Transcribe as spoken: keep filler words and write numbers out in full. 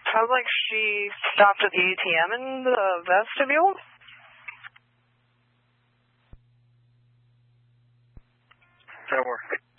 Sounds like she stopped at the A T M in the vestibule. That work.